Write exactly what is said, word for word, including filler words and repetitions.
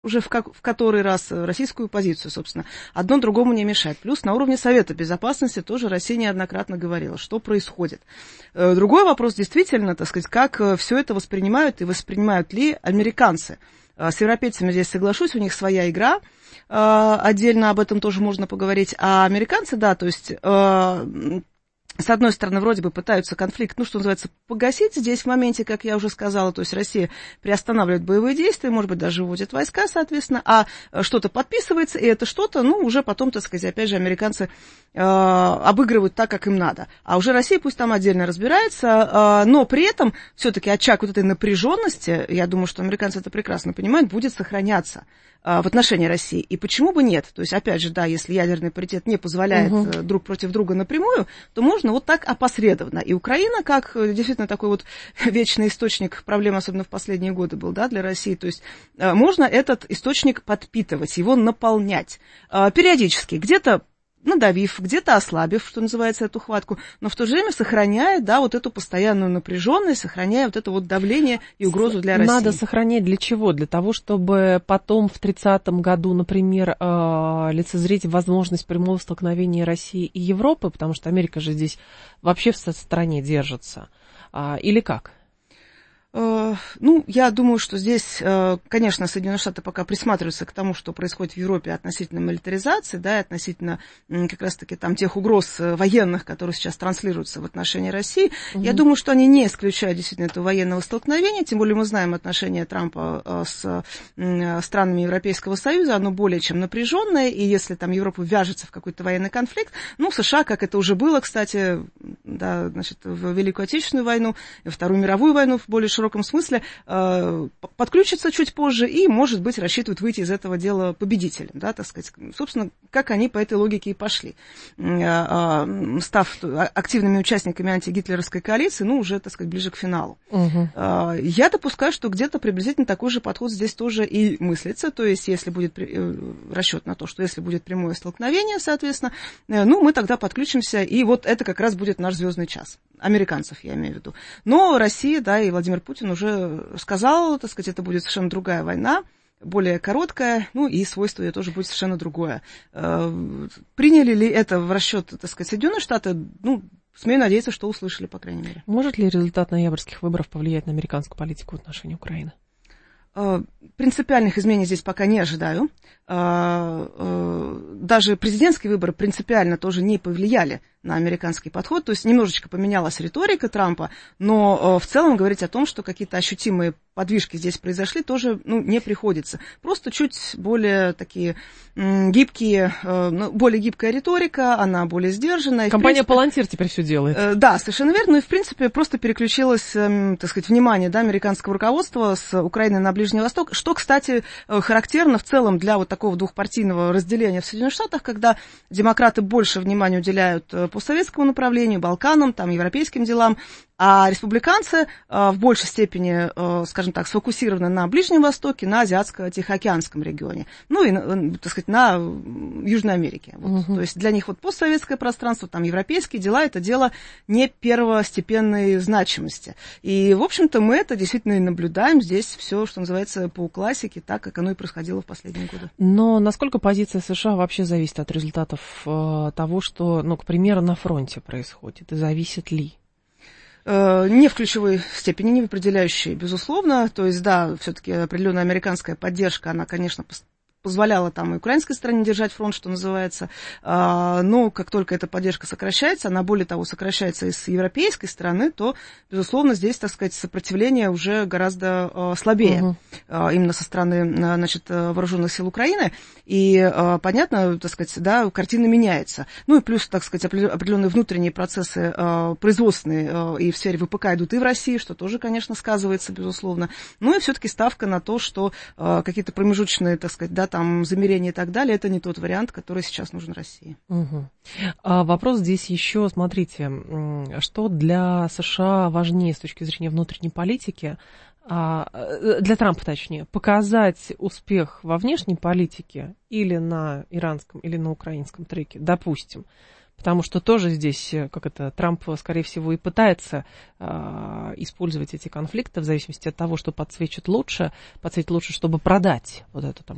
уже в, как, в который раз российскую позицию, собственно, одно другому не мешает. Плюс на уровне Совета Безопасности тоже Россия неоднократно говорила, что происходит. Другой вопрос действительно, так сказать, как все это воспринимают и воспринимают ли американцы. С европейцами здесь соглашусь, у них своя игра, отдельно об этом тоже можно поговорить. А американцы, да, то есть... С одной стороны, вроде бы пытаются конфликт, ну, что называется, погасить здесь в моменте, как я уже сказала, то есть Россия приостанавливает боевые действия, может быть, даже вводит войска, соответственно, а что-то подписывается, и это что-то, ну, уже потом, так сказать, опять же, американцы э, обыгрывают так, как им надо. А уже Россия пусть там отдельно разбирается, э, но при этом все-таки очаг вот этой напряженности, я думаю, что американцы это прекрасно понимают, будет сохраняться в отношении России. И почему бы нет? То есть, опять же, да, если ядерный паритет не позволяет угу. друг против друга напрямую, то можно вот так опосредованно. И Украина, как действительно такой вот вечный источник проблем, особенно в последние годы был, да, для России, то есть можно этот источник подпитывать, его наполнять периодически, где-то надавив, где-то ослабив, что называется, эту хватку, но в то же время сохраняя, да, вот эту постоянную напряженность, сохраняя вот это вот давление и угрозу для России. Надо сохранять для чего? Для того, чтобы потом в тридцатом году, например, лицезреть возможность прямого столкновения России и Европы, потому что Америка же здесь вообще в стороне держится. Или как? Ну, я думаю, что здесь, конечно, Соединенные Штаты пока присматриваются к тому, что происходит в Европе относительно милитаризации, да, и относительно как раз-таки там тех угроз военных, которые сейчас транслируются в отношении России. Угу. Я думаю, что они не исключают действительно этого военного столкновения, тем более мы знаем отношения Трампа с странами Европейского Союза, оно более чем напряженное, и если там Европа вяжется в какой-то военный конфликт, ну, США, как это уже было, кстати, да, значит, в Великую Отечественную войну, Вторую мировую войну в более широком В широком смысле э, подключится чуть позже и, может быть, рассчитывают выйти из этого дела победителем, да, так сказать. Собственно, как они по этой логике и пошли, э, э, став активными участниками антигитлеровской коалиции, ну, уже, так сказать, ближе к финалу. Угу. Э, я допускаю, что где-то приблизительно такой же подход здесь тоже и мыслится, то есть, если будет э, расчет на то, что если будет прямое столкновение, соответственно, э, ну, мы тогда подключимся, и вот это как раз будет наш звездный час. Американцев, я имею в виду. Но Россия, да, и Владимир Путин уже сказал, так сказать, это будет совершенно другая война, более короткая, ну и свойство ее тоже будет совершенно другое. Приняли ли это в расчет, так сказать, Соединенные Штаты? Ну, смею надеяться, что услышали, по крайней мере. Может ли результат ноябрьских выборов повлиять на американскую политику в отношении Украины? Принципиальных изменений здесь пока не ожидаю. Даже президентские выборы принципиально тоже не повлияли на американский подход, то есть немножечко поменялась риторика Трампа, но в целом говорить о том, что какие-то ощутимые подвижки здесь произошли, тоже ну, не приходится. Просто чуть более такие гибкие, более гибкая риторика, она более сдержанная. Компания «Палантир» теперь все делает. Да, совершенно верно, и в принципе просто переключилось, так сказать, внимание да, американского руководства с Украины на Ближний Восток, что, кстати, характерно в целом для вот такого двухпартийного разделения в Соединенных Штатах, когда демократы больше внимания уделяют постсоветскому направлению, Балканам, там, европейским делам, а республиканцы в большей степени, скажем так, сфокусированы на Ближнем Востоке, на Азиатско-Тихоокеанском регионе, ну и, так сказать, на Южной Америке. Вот. Uh-huh. То есть для них вот постсоветское пространство, там, европейские дела, это дело не первостепенной значимости. И, в общем-то, мы это действительно и наблюдаем здесь все, что называется, по классике, так, как оно и происходило в последние годы. Но насколько позиция США вообще зависит от результатов того, что, ну, к примеру, на фронте происходит, и зависит ли? Не в ключевой степени, не в определяющей, безусловно. То есть, да, все-таки определенная американская поддержка, она, конечно, позволяла там и украинской стороне держать фронт, что называется, но как только эта поддержка сокращается, она более того сокращается и с европейской стороны, то, безусловно, здесь, так сказать, сопротивление уже гораздо слабее, угу. именно со стороны, значит, вооруженных сил Украины, и, понятно, так сказать, да, картина меняется. Ну и плюс, так сказать, определенные внутренние процессы производственные и в сфере ВПК идут и в России, что тоже, конечно, сказывается, безусловно. Ну и все-таки ставка на то, что какие-то промежуточные, так сказать, да, там замерения и так далее, это не тот вариант, который сейчас нужен России. Угу. А вопрос здесь еще, смотрите, что для США важнее с точки зрения внутренней политики, для Трампа точнее, показать успех во внешней политике или на иранском, или на украинском треке, допустим. Потому что тоже здесь, как это, Трамп, скорее всего, и пытается э, использовать эти конфликты в зависимости от того, что подсвечит лучше, подсветит лучше, чтобы продать вот эту там